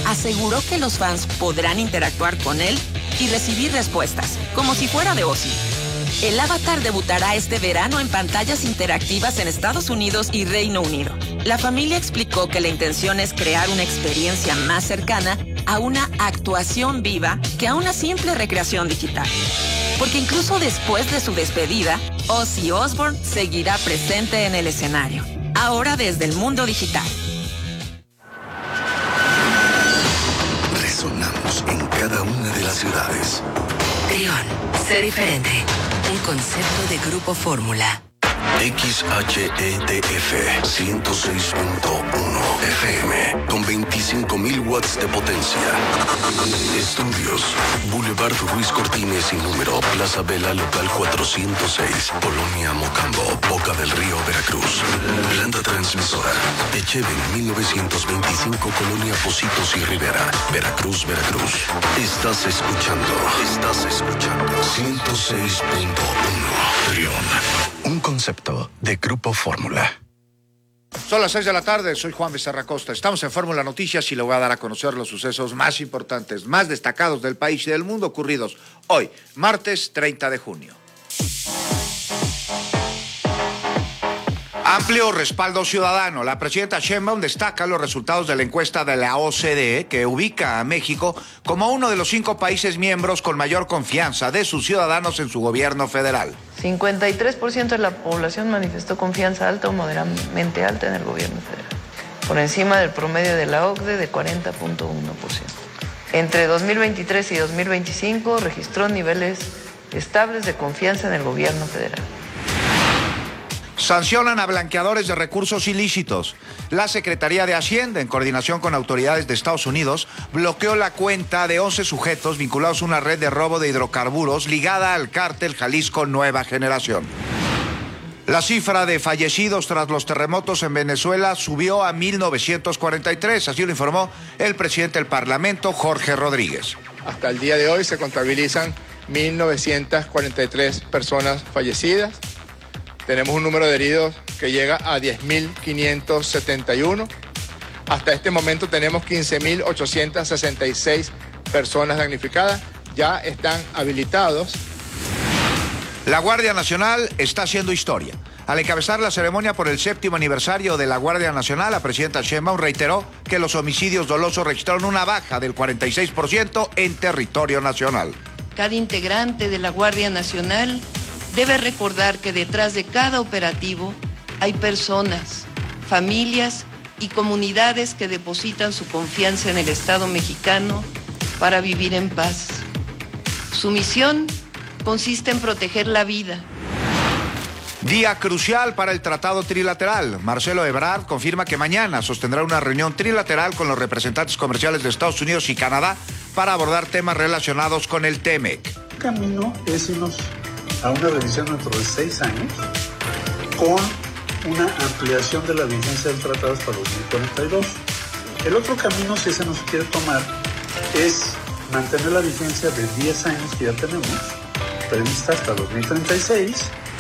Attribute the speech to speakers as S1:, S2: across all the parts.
S1: aseguró que los fans podrán interactuar con él y recibir respuestas, como si fuera de Ozzy. El avatar debutará este verano en pantallas interactivas en Estados Unidos y Reino Unido. La familia explicó que la intención es crear una experiencia más cercana a una actuación viva que a una simple recreación digital. Porque incluso después de su despedida, Ozzy Osbourne seguirá presente en el escenario, ahora desde el mundo digital.
S2: Resonamos en cada una de las ciudades.
S3: Trión, sé diferente. Un concepto de Grupo Fórmula.
S2: XHETF 106.1 FM con 25.000 watts de potencia. Estudios Boulevard Ruiz Cortines y número Plaza Vela Local 406, Colonia Mocambo, Boca del Río, Veracruz. Planta transmisora Echeven 1925, Colonia Pocitos y Rivera, Veracruz, Veracruz. Estás escuchando 106.1 Trión. Un concepto de Grupo Fórmula.
S4: Son las 6 de la tarde, soy Juan Becerra Costa. Estamos en Fórmula Noticias y le voy a dar a conocer los sucesos más importantes, más destacados del país y del mundo ocurridos hoy, martes 30 de junio. Amplio respaldo ciudadano. La presidenta Sheinbaum destaca los resultados de la encuesta de la OCDE que ubica a México como uno de los 5 países miembros con mayor confianza de sus ciudadanos en su gobierno federal.
S5: 53% de la población manifestó confianza alta o moderadamente alta en el gobierno federal, por encima del promedio de la OCDE de 40.1%. Entre 2023 y 2025 registró niveles estables de confianza en el gobierno federal.
S4: Sancionan a blanqueadores de recursos ilícitos. La Secretaría de Hacienda, en coordinación con autoridades de Estados Unidos, bloqueó la cuenta de 11 sujetos vinculados a una red de robo de hidrocarburos ligada al cártel Jalisco Nueva Generación. La cifra de fallecidos tras los terremotos en Venezuela subió a 1.943, así lo informó el presidente del Parlamento, Jorge Rodríguez.
S6: Hasta el día de hoy se contabilizan 1.943 personas fallecidas. Tenemos un número de heridos que llega a 10.571. Hasta este momento tenemos 15.866 personas damnificadas. Ya están habilitados.
S4: La Guardia Nacional está haciendo historia. Al encabezar la ceremonia por el 7º aniversario de la Guardia Nacional, la presidenta Sheinbaum reiteró que los homicidios dolosos registraron una baja del 46% en territorio nacional.
S5: Cada integrante de la Guardia Nacional debe recordar que detrás de cada operativo hay personas, familias y comunidades que depositan su confianza en el Estado mexicano para vivir en paz. Su misión consiste en proteger la vida.
S4: Día crucial para el Tratado Trilateral. Marcelo Ebrard confirma que mañana sostendrá una reunión trilateral con los representantes comerciales de Estados Unidos y Canadá para abordar temas relacionados con el TEMEC.
S7: El camino es irnos a una revisión dentro de 6 años con una ampliación de la vigencia del tratado hasta 2042. El otro camino, si se nos quiere tomar, es mantener la vigencia de 10 años que ya tenemos, prevista hasta 2036.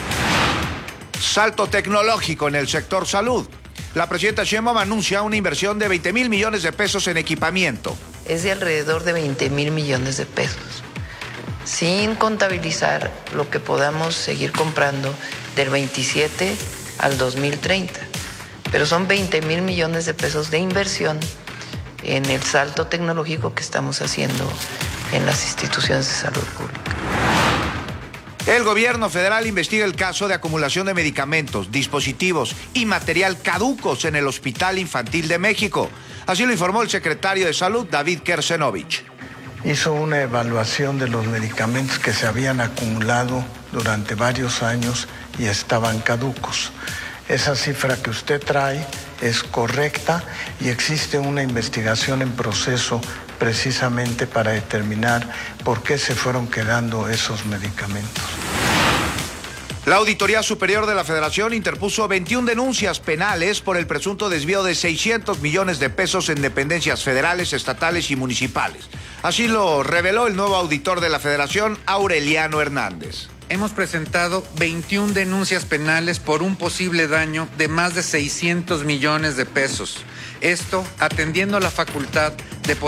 S4: Salto tecnológico en el sector salud. La presidenta Sheinbaum anuncia una inversión de 20,000 millones de pesos en equipamiento.
S5: Es de alrededor de 20,000 millones de pesos, sin contabilizar lo que podamos seguir comprando del 27 al 2030. Pero son 20,000 millones de pesos de inversión en el salto tecnológico que estamos haciendo en las instituciones de salud pública.
S4: El gobierno federal investiga el caso de acumulación de medicamentos, dispositivos y material caducos en el Hospital Infantil de México. Así lo informó el secretario de Salud, David Kersenovich.
S8: Hizo una evaluación de los medicamentos que se habían acumulado durante varios años y estaban caducos. Esa cifra que usted trae es correcta y existe una investigación en proceso precisamente para determinar por qué se fueron quedando esos medicamentos.
S4: La Auditoría Superior de la Federación interpuso 21 denuncias penales por el presunto desvío de 600 millones de pesos en dependencias federales, estatales y municipales. Así lo reveló el nuevo auditor de la Federación, Aureliano Hernández.
S9: Hemos presentado 21 denuncias penales por un posible daño de más de 600 millones de pesos. Esto atendiendo a la facultad de poder